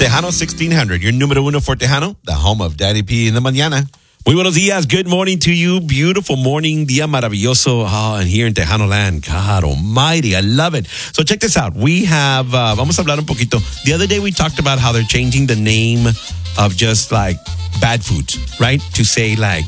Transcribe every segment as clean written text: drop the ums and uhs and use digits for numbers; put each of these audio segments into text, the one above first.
Tejano 1600, your número uno for Tejano, the home of Daddy P in the mañana. Muy buenos días. Good morning to you. Beautiful morning. Día maravilloso. And here in Tejano land. God almighty. I love it. So check this out. We have, vamos a hablar un poquito. The other day we talked about how they're changing the name of just like bad foods, right? To say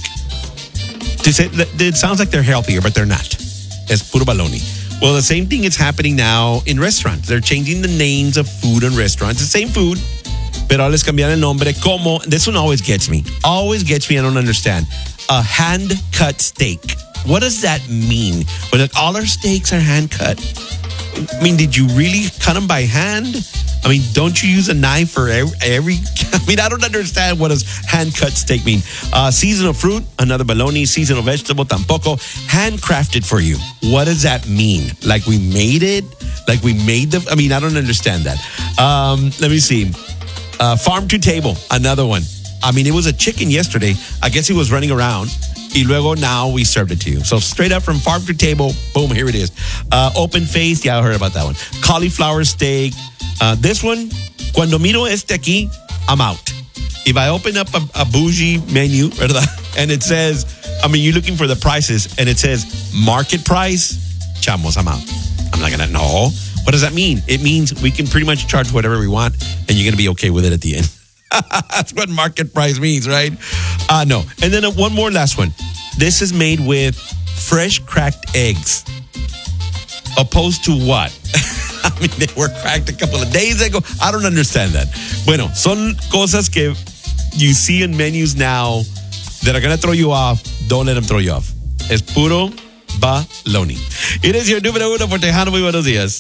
it sounds like they're healthier, but they're not. Es puro baloney. Well, the same thing is happening now in restaurants. They're changing the names of food in restaurants. The same food, pero les cambian el nombre. Como, this one always gets me. Always gets me. I don't understand. A hand-cut steak. What does that mean? Well, like, all our steaks are hand-cut. I mean, did you really cut them by hand? I mean, don't you use a knife for every I mean, I don't understand what does hand-cut steak mean. Seasonal fruit, another baloney. Seasonal vegetable, tampoco. Handcrafted for you. What does that mean? Like we made it? Like we made the... I mean, I don't understand that. Let me see. Farm to table, another one. I mean, it was a chicken yesterday. I guess he was running around. Y luego now we served it to you. So straight up from farm to table, boom, here it is. Open face, yeah, I heard about that one. Cauliflower steak. This one, cuando miro este aquí, I'm out. If I open up a bougie menu, ¿verdad? And it says, I mean, you're looking for the prices, and it says market price, chamos, I'm out. I'm not going to know. What does that mean? It means we can pretty much charge whatever we want, and you're going to be okay with it at the end. That's what market price means, right? No. And then one more last one. This is made with fresh cracked eggs. Opposed to what? I mean, they were cracked a couple of days ago. I don't understand that. Bueno, son cosas que you see in menus now that are going to throw you off. Don't let them throw you off. Es puro baloney. It is your número uno for Tejano. Muy buenos días.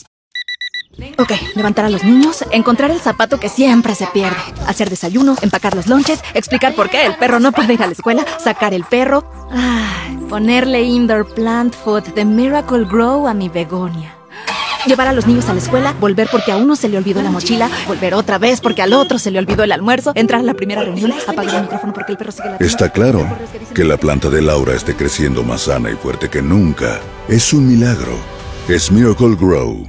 Ok, levantar a los niños, encontrar el zapato que siempre se pierde, hacer desayuno, empacar los lonches, explicar por qué el perro no puede ir a la escuela, sacar el perro, ponerle indoor plant food de Miracle Grow a mi begonia. Llevar a los niños a la escuela, volver porque a uno se le olvidó la mochila, volver otra vez porque al otro se le olvidó el almuerzo, entrar a la primera reunión, apagar el micrófono porque el perro sigue la... Está claro que la planta de Laura esté creciendo más sana y fuerte que nunca. Es un milagro. Es Miracle Grow.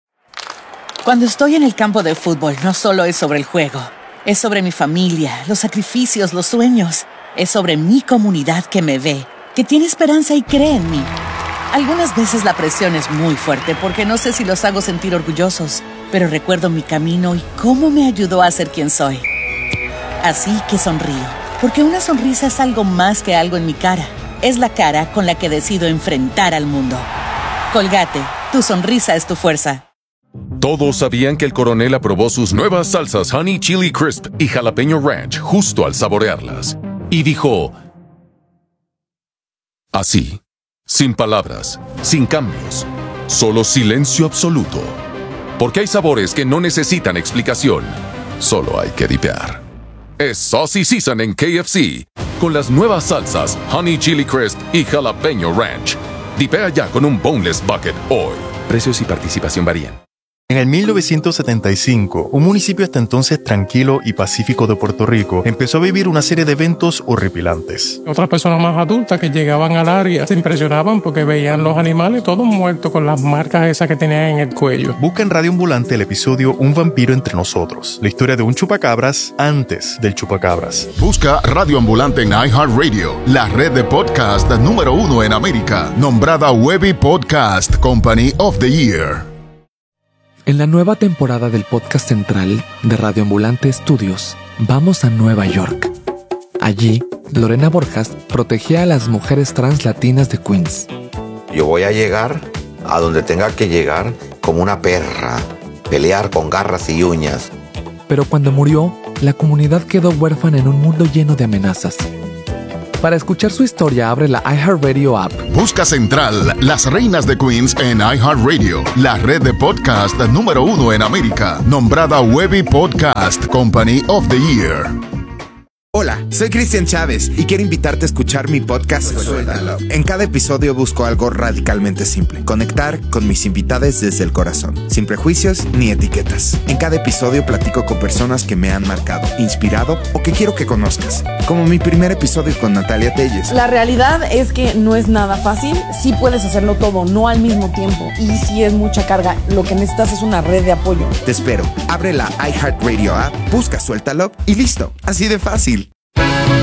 Cuando estoy en el campo de fútbol, no solo es sobre el juego. Es sobre mi familia, los sacrificios, los sueños. Es sobre mi comunidad que me ve, que tiene esperanza y cree en mí. Algunas veces la presión es muy fuerte porque no sé si los hago sentir orgullosos, pero recuerdo mi camino y cómo me ayudó a ser quien soy. Así que sonrío, porque una sonrisa es algo más que algo en mi cara. Es la cara con la que decido enfrentar al mundo. Colgate, tu sonrisa es tu fuerza. Todos sabían que el coronel aprobó sus nuevas salsas Honey Chili Crisp y Jalapeño Ranch justo al saborearlas. Y dijo... así, sin palabras, sin cambios, solo silencio absoluto. Porque hay sabores que no necesitan explicación, solo hay que dipear. Es Saucy Season en KFC, con las nuevas salsas Honey Chili Crisp y Jalapeño Ranch. Dipea ya con un Boneless Bucket hoy. Precios y participación varían. En el 1975, un municipio hasta entonces tranquilo y pacífico de Puerto Rico empezó a vivir una serie de eventos horripilantes. Otras personas más adultas que llegaban al área se impresionaban porque veían los animales todos muertos con las marcas esas que tenían en el cuello. Busca en Radio Ambulante el episodio Un vampiro entre nosotros, la historia de un chupacabras antes del chupacabras. Busca Radio Ambulante en iHeartRadio, la red de podcast número uno en América, nombrada Webby Podcast Company of the Year. En la nueva temporada del podcast central de Radio Ambulante Studios, vamos a Nueva York. Allí, Lorena Borjas protegía a las mujeres trans latinas de Queens. Yo voy a llegar a donde tenga que llegar como una perra, pelear con garras y uñas. Pero cuando murió, la comunidad quedó huérfana en un mundo lleno de amenazas. Para escuchar su historia, abre la iHeartRadio app. Busca Central, Las Reinas de Queens en iHeartRadio, la red de podcast número uno en América, nombrada Webby Podcast Company of the Year. Hola, soy Cristian Chávez y quiero invitarte a escuchar mi podcast Suéltalo. En cada episodio busco algo radicalmente simple: conectar con mis invitados desde el corazón, sin prejuicios ni etiquetas. En cada episodio platico con personas que me han marcado, inspirado o que quiero que conozcas, como mi primer episodio con Natalia Telles. La realidad es que no es nada fácil. Sí puedes hacerlo todo, no al mismo tiempo, y sí es mucha carga. Lo que necesitas es una red de apoyo. Te espero. Abre la iHeartRadio app, busca Suéltalo y listo. Así de fácil.